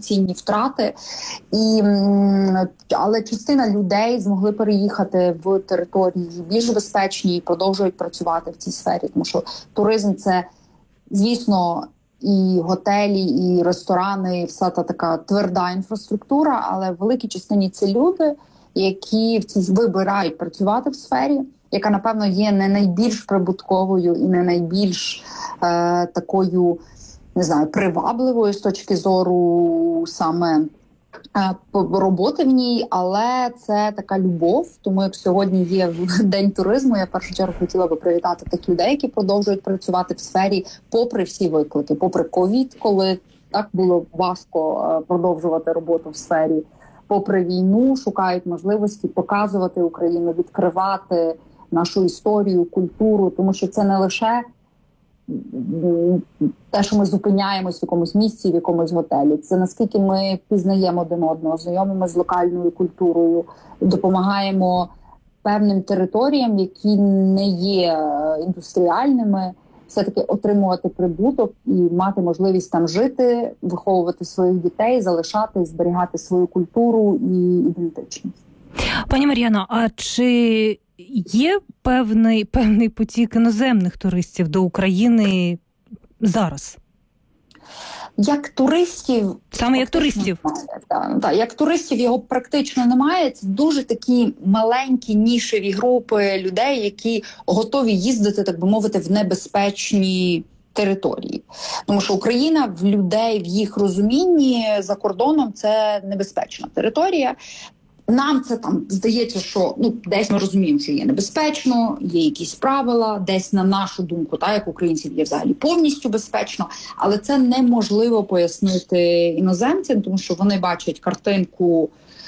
комерційні втрати. Але частина людей змогли переїхати в території більш безпечні і продовжують працювати в цій сфері. Тому що туризм – це, звісно, і готелі, і ресторани, і вся та така тверда інфраструктура, але в великій частині це люди, які в цій вибирають працювати в сфері, яка, напевно, є не найбільш прибутковою і не найбільш такою, не знаю, привабливою з точки зору саме роботи в ній, але це така любов. Тому як сьогодні є День туризму, я в першу чергу хотіла би привітати тих людей, які продовжують працювати в сфері попри всі виклики, попри ковід, коли так було важко продовжувати роботу в сфері, попри війну, шукають можливості показувати Україну, відкривати нашу історію, культуру, тому що це не лише те, що ми зупиняємось в якомусь місці, в якомусь готелі. Це наскільки ми пізнаємо один одного, знайомимося з локальною культурою, допомагаємо певним територіям, які не є індустріальними, все-таки отримувати прибуток і мати можливість там жити, виховувати своїх дітей, залишати, зберігати свою культуру і ідентичність. Пані Мар'яно, а чи є певний потік іноземних туристів до України зараз? Як туристів... Саме як туристів? Так, як туристів його практично немає. Це дуже такі маленькі нішеві групи людей, які готові їздити, так би мовити, в небезпечні території. Тому що Україна в людей, в їх розумінні за кордоном – це небезпечна територія. Нам це там здається, що десь ми розуміємо, що є небезпечно, є якісь правила, десь на нашу думку, як українців, є взагалі повністю безпечно, але це неможливо пояснити іноземцям, тому що вони бачать картинку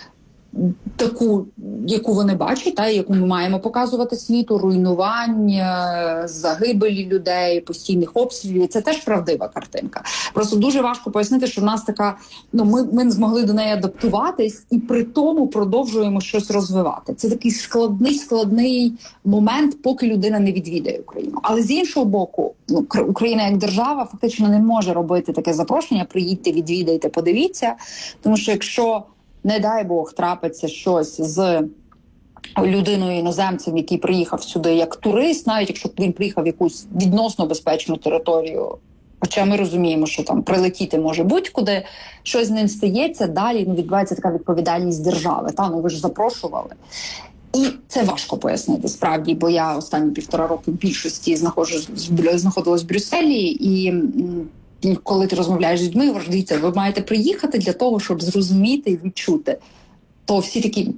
таку, яку вони бачать, яку ми маємо показувати світу, руйнування, загибелі людей, постійних обстрілів. Це теж правдива картинка. Просто дуже важко пояснити, що в нас така, ми не змогли до неї адаптуватись і при тому продовжуємо щось розвивати. Це такий складний момент, поки людина не відвідає Україну. Але з іншого боку, Україна як держава фактично не може робити таке запрошення: приїдьте, відвідайте, подивіться. Тому що якщо, не дай Бог, трапиться щось з людиною-іноземцем, який приїхав сюди як турист, навіть якщо він приїхав в якусь відносно безпечну територію, хоча ми розуміємо, що там прилетіти може будь-куди, щось з ним стається, далі відбувається така відповідальність держави. Ви ж запрошували. І це важко пояснити, справді, бо я останні 1,5 роки в більшості знаходилась в Брюсселі, і коли ти розмовляєш з людьми, дивіться, ви маєте приїхати для того, щоб зрозуміти і відчути. То всі такі,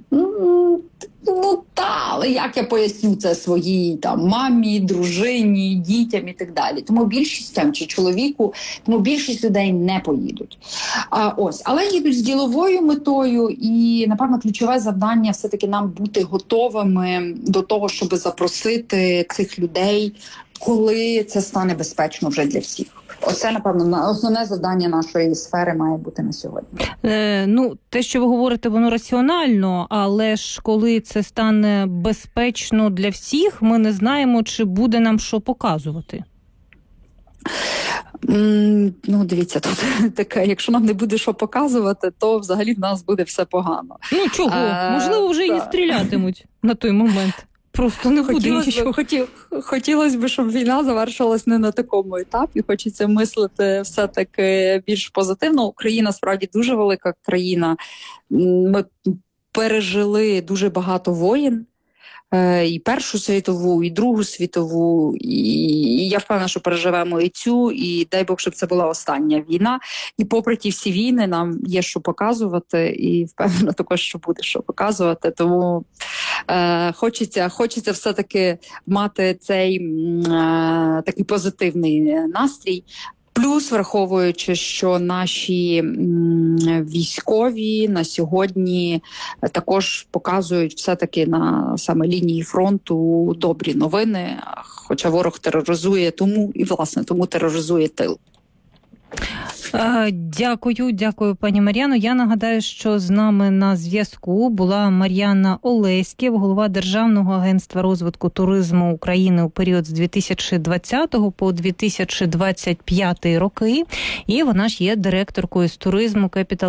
але як я поясню це своїй мамі, дружині, дітям і так далі. Тому більшість чи чоловіку, тому більшість людей не поїдуть. Але їдуть з діловою метою, і, напевно, ключове завдання все-таки нам бути готовими до того, щоб запросити цих людей, коли це стане безпечно вже для всіх. Оце, напевно, основне завдання нашої сфери має бути на сьогодні. Те, що ви говорите, воно раціонально, але ж коли це стане безпечно для всіх, ми не знаємо, чи буде нам що показувати. Дивіться, тут таке, якщо нам не буде що показувати, то взагалі в нас буде все погано. Чого? Можливо, вже і не стрілятимуть на той момент. Просто не буде нічого. Хотілося б, щоб війна завершилась не на такому етапі. Хочеться мислити все-таки більш позитивно. Україна справді дуже велика країна. Ми пережили дуже багато воєн. І Першу світову, і Другу світову, і я впевнена, що переживемо і цю, і дай Бог, щоб це була остання війна. І попри ті всі війни нам є що показувати, і впевнена також, що буде що показувати. Тому хочеться все-таки мати цей такий позитивний настрій. Плюс, враховуючи, що наші військові на сьогодні також показують все-таки на саме лінії фронту добрі новини, хоча ворог тероризує, тому тероризує тил. Дякую, пані Мар'яно. Я нагадаю, що з нами на зв'язку була Мар'яна Олеськів, голова Державного агентства розвитку туризму України у період з 2020 по 2025 роки. І вона ж є директоркою з туризму Capital